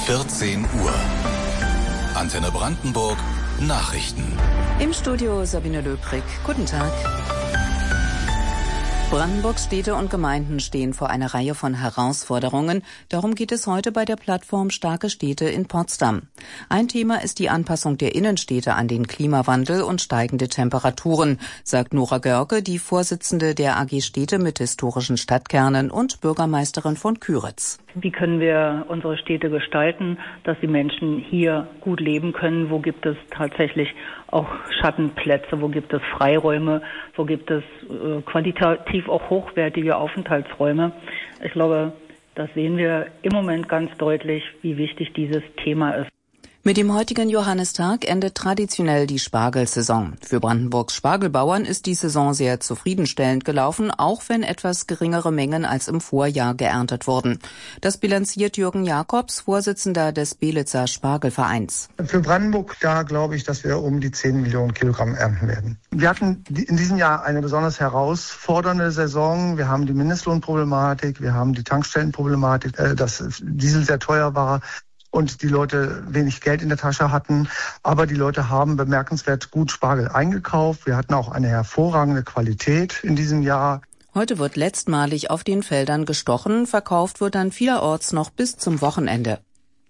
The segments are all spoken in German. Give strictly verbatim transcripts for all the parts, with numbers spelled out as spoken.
vierzehn Uhr. Antenne Brandenburg Nachrichten. Im Studio Sabine Löbrig. Guten Tag. Brandenburgs Städte und Gemeinden stehen vor einer Reihe von Herausforderungen. Darum geht es heute bei der Plattform Starke Städte in Potsdam. Ein Thema ist die Anpassung der Innenstädte an den Klimawandel und steigende Temperaturen, sagt Nora Görke, die Vorsitzende der A G Städte mit historischen Stadtkernen und Bürgermeisterin von Küritz. Wie können wir unsere Städte gestalten, dass die Menschen hier gut leben können? Wo gibt es tatsächlich auch Schattenplätze? Wo gibt es Freiräume? Wo gibt es äh, qualitativ auch hochwertige Aufenthaltsräume? Ich glaube, das sehen wir im Moment ganz deutlich, wie wichtig dieses Thema ist. Mit dem heutigen Johannistag endet traditionell die Spargelsaison. Für Brandenburgs Spargelbauern ist die Saison sehr zufriedenstellend gelaufen, auch wenn etwas geringere Mengen als im Vorjahr geerntet wurden. Das bilanziert Jürgen Jakobs, Vorsitzender des Belitzer Spargelvereins. Für Brandenburg, da glaube ich, dass wir um die zehn Millionen Kilogramm ernten werden. Wir hatten in diesem Jahr eine besonders herausfordernde Saison. Wir haben die Mindestlohnproblematik, wir haben die Tankstellenproblematik, dass Diesel sehr teuer war und die Leute wenig Geld in der Tasche hatten. Aber die Leute haben bemerkenswert gut Spargel eingekauft. Wir hatten auch eine hervorragende Qualität in diesem Jahr. Heute wird letztmalig auf den Feldern gestochen. Verkauft wird dann vielerorts noch bis zum Wochenende.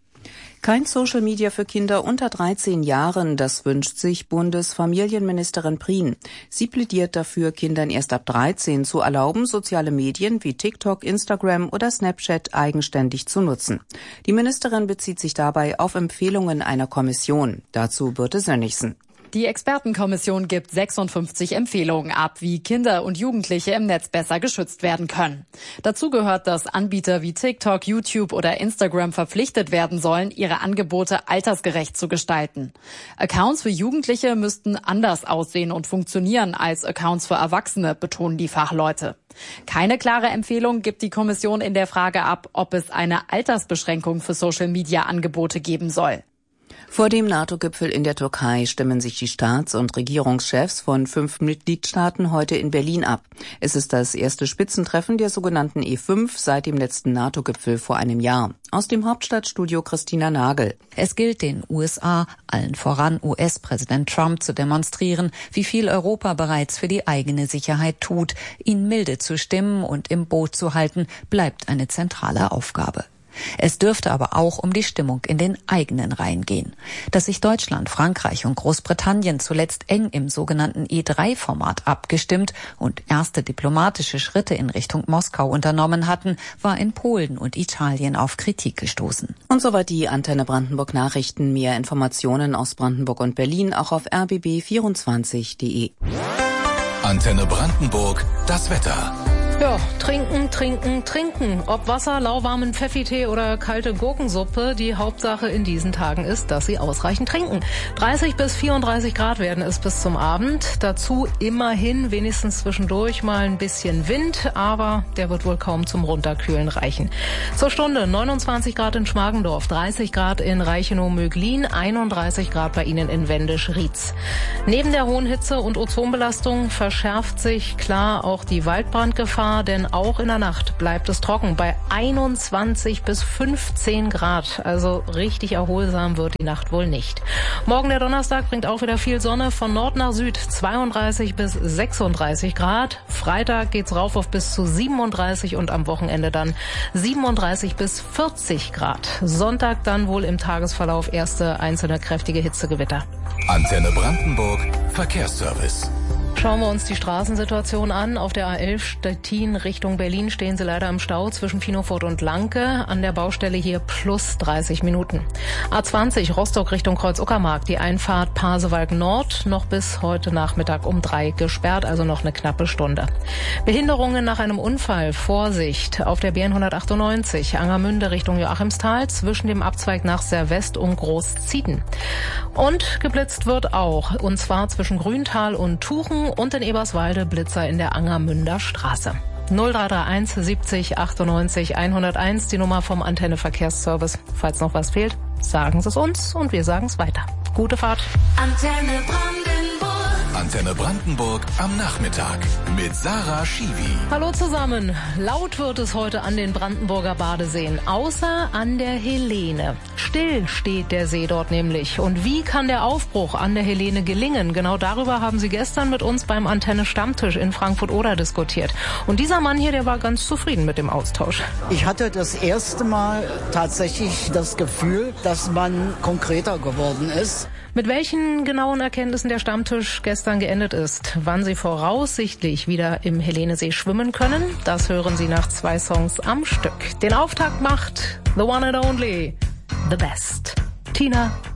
Kein Social Media für Kinder unter dreizehn Jahren, das wünscht sich Bundesfamilienministerin Prien. Sie plädiert dafür, Kindern erst ab dreizehn zu erlauben, soziale Medien wie TikTok, Instagram oder Snapchat eigenständig zu nutzen. Die Ministerin bezieht sich dabei auf Empfehlungen einer Kommission. Dazu Birte Sönnigsen. Die Expertenkommission gibt sechsundfünfzig Empfehlungen ab, wie Kinder und Jugendliche im Netz besser geschützt werden können. Dazu gehört, dass Anbieter wie TikTok, YouTube oder Instagram verpflichtet werden sollen, ihre Angebote altersgerecht zu gestalten. Accounts für Jugendliche müssten anders aussehen und funktionieren als Accounts für Erwachsene, betonen die Fachleute. Keine klare Empfehlung gibt die Kommission in der Frage ab, ob es eine Altersbeschränkung für Social-Media-Angebote geben soll. Vor dem NATO-Gipfel in der Türkei stimmen sich die Staats- und Regierungschefs von fünf Mitgliedstaaten heute in Berlin ab. Es ist das erste Spitzentreffen der sogenannten E fünf seit dem letzten NATO-Gipfel vor einem Jahr. Aus dem Hauptstadtstudio Christina Nagel. Es gilt den U S A, allen voran U S-Präsident Trump, zu demonstrieren, wie viel Europa bereits für die eigene Sicherheit tut. Ihn milde zu stimmen und im Boot zu halten, bleibt eine zentrale Aufgabe. Es dürfte aber auch um die Stimmung in den eigenen Reihen gehen. Dass sich Deutschland, Frankreich und Großbritannien zuletzt eng im sogenannten E drei Format abgestimmt und erste diplomatische Schritte in Richtung Moskau unternommen hatten, war in Polen und Italien auf Kritik gestoßen. Und soweit die Antenne Brandenburg Nachrichten. Mehr Informationen aus Brandenburg und Berlin auch auf r b b vierundzwanzig punkt d e. Antenne Brandenburg, das Wetter. Ja, trinken, trinken, trinken. Ob Wasser, lauwarmen Pfeffitee oder kalte Gurkensuppe, die Hauptsache in diesen Tagen ist, dass Sie ausreichend trinken. dreißig bis vierunddreißig Grad werden es bis zum Abend. Dazu immerhin wenigstens zwischendurch mal ein bisschen Wind, aber der wird wohl kaum zum Runterkühlen reichen. Zur Stunde neunundzwanzig Grad in Schmargendorf, dreißig Grad in Reichenau-Möglin, einunddreißig Grad bei Ihnen in Wendisch-Rietz. Neben der hohen Hitze und Ozonbelastung verschärft sich klar auch die Waldbrandgefahr, denn auch in der Nacht bleibt es trocken bei einundzwanzig bis fünfzehn Grad. Also richtig erholsam wird die Nacht wohl nicht. Morgen der Donnerstag bringt auch wieder viel Sonne von Nord nach Süd, zweiunddreißig bis sechsunddreißig Grad. Freitag geht's rauf auf bis zu siebenunddreißig und am Wochenende dann siebenunddreißig bis vierzig Grad. Sonntag dann wohl im Tagesverlauf erste einzelne kräftige Hitzegewitter. Antenne Brandenburg Verkehrsservice. Schauen wir uns die Straßensituation an. Auf der A elf Stettin Richtung Berlin stehen Sie leider im Stau zwischen Finofurt und Lanke. An der Baustelle hier plus dreißig Minuten. A zwanzig Rostock Richtung Kreuz-Uckermark. Die Einfahrt Pasewalk Nord noch bis heute Nachmittag um drei gesperrt, also noch eine knappe Stunde. Behinderungen nach einem Unfall. Vorsicht auf der B hundertachtundneunzig Angermünde Richtung Joachimsthal zwischen dem Abzweig nach Servest und Großzieten. Und geblitzt wird auch, und zwar zwischen Grüntal und Tuchen und in Eberswalde Blitzer in der Angermünder Straße. null drei drei eins siebzig achtundneunzig hunderteins, die Nummer vom Antenne Verkehrsservice. Falls noch was fehlt, sagen Sie es uns und wir sagen es weiter. Gute Fahrt. Antenne Brandenburg. Antenne Brandenburg am Nachmittag mit Sarah Schiwi. Hallo zusammen. Laut wird es heute an den Brandenburger Badeseen, außer an der Helene. Still steht der See dort nämlich. Und wie kann der Aufbruch an der Helene gelingen? Genau darüber haben Sie gestern mit uns beim Antenne Stammtisch in Frankfurt-Oder diskutiert. Und dieser Mann hier, der war ganz zufrieden mit dem Austausch. Ich hatte das erste Mal tatsächlich das Gefühl, dass man konkreter geworden ist. Mit welchen genauen Erkenntnissen der Stammtisch gestern geendet ist, wann Sie voraussichtlich wieder im Helenesee schwimmen können, das hören Sie nach zwei Songs am Stück. Den Auftakt macht The One and Only, The Best, Tina